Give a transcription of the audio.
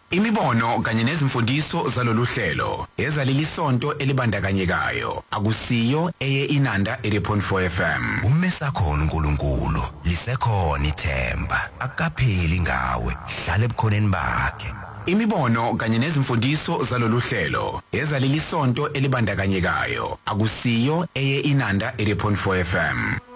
Imibono kanye nezimfundiso zalolu hlelo ezaleli sonto elibandakanyekayo akusiyo eye Inanda 80.4 FM. Umesakhona uNkulunkulu lisekhona ithemba akapheli ngawe hlala ebukhoneni bakhe. Imibono kanye nezimfundiso zalolu hlelo ezaleli sonto elibandakanyekayo akusiyo eye Inanda 80.4 FM.